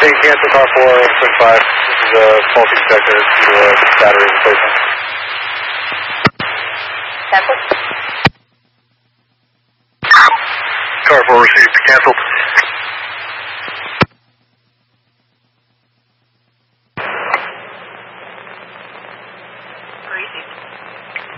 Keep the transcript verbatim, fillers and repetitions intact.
Taking cancel, car four, switch five. This is a faulty detector to a battery replacement. Cancel. Car four received, canceled.